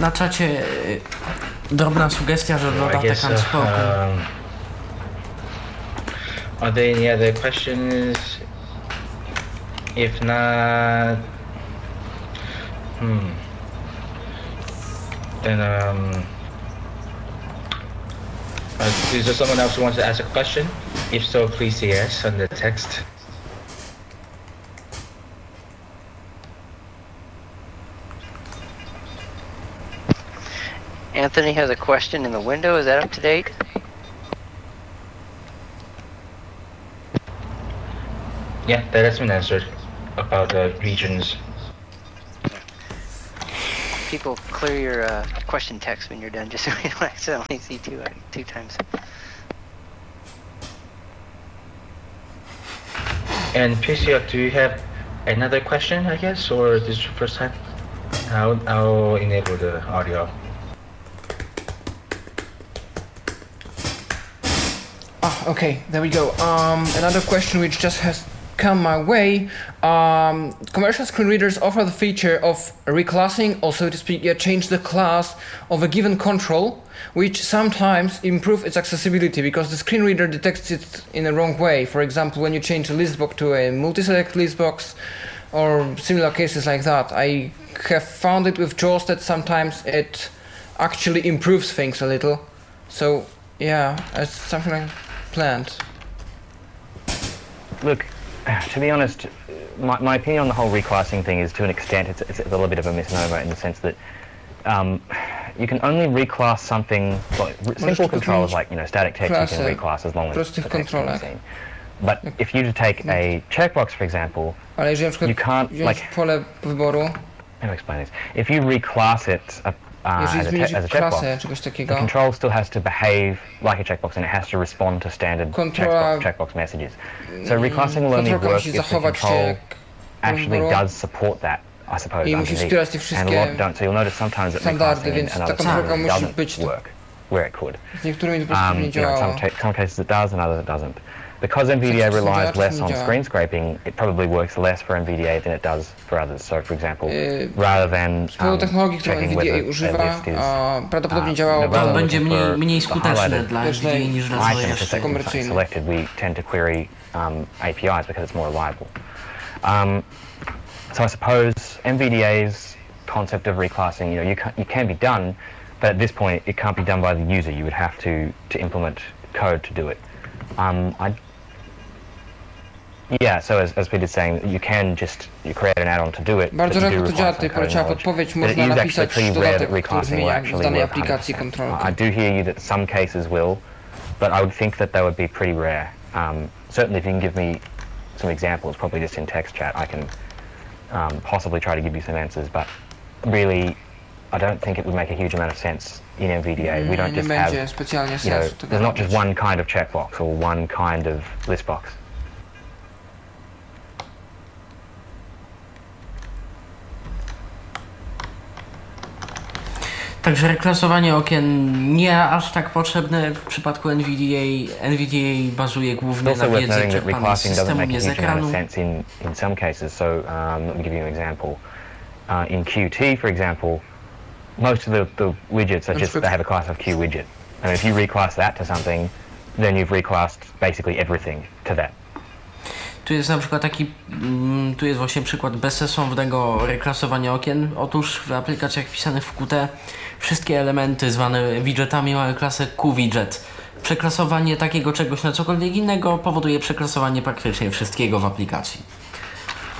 na czacie drobna sugestia, że dodatek unspoken. Are there any other questions? If not, then is there someone else who wants to ask a question? If so, please say yes on the text. Anthony has a question in the window. Is that up to date? Yeah, that has been answered about the regions. People clear your question text when you're done, just so we don't accidentally see two times. And PCF, do you have another question, I guess, or this is your first time? I'll enable the audio. Okay, there we go. Another question which just has come my way. Commercial screen readers offer the feature of reclassing, or so to speak, change the class of a given control, which sometimes improve its accessibility because the screen reader detects it in a wrong way. For example, when you change a list box to a multi-select list box, or similar cases like that. I have found it with JAWS that sometimes it actually improves things a little. So yeah, it's something like planned. Look, to be honest, my opinion on the whole reclassing thing is, to an extent, it's a little bit of a misnomer in the sense that you can only reclass something, like simple controls like static text you can reclass as long as the text can be seen. But if you take a checkbox, for example, you can't, pole wyboru, how do I explain this? If you reclass it as a checkbox, the control still has to behave like a checkbox and it has to respond to standard checkbox messages. So reclassing will only work if the control actually does support that, I suppose, and a lot don't. So you'll notice sometimes that reclassing in another program doesn't work where it could. Some cases it does and others it doesn't. Because NVDA relies less on screen scraping, it probably works less for NVDA than it does for others. So, for example, rather than checking whether a list is będzie mniej skuteczne dla NVDA niż dla całej reszty. Selected, we tend to query APIs because it's more reliable. So I suppose NVDA's concept of reclassing, you can be done, but at this point it can't be done by the user. You would have to implement code to do it. So as Peter's saying, you can just create an add-on to do it. Bardzo rzadko to działa, tutaj poleciała podpowiedź, można napisać dodatek, który zmienia w danej aplikacji kontrolkę. I do hear you that some cases will, but I would think that they would be pretty rare. Certainly if you can give me some examples, probably just in text chat, I can possibly try to give you some answers, but really I don't think it would make a huge amount of sense in NVDA. We don't just have, there's not just one kind of checkbox or one kind of list box. Także reklasowanie okien nie aż tak potrzebne w przypadku NVDA. NVDA bazuje głównie na wiedzy czerpanej z systemu, nie z ekranu. In some cases, so let me give you an example. In Qt, for example, most of the widgets are just, they have a class of Q widget. And if you reclass that to something, then you've reclassed basically everything to that. Tu jest na przykład tu jest właśnie przykład bezsensownego reklasowania okien. Otóż w aplikacjach pisanych w Qt wszystkie elementy zwane widgetami mają klasę QWidget. Przeklasowanie takiego czegoś na cokolwiek innego powoduje przeklasowanie praktycznie wszystkiego w aplikacji.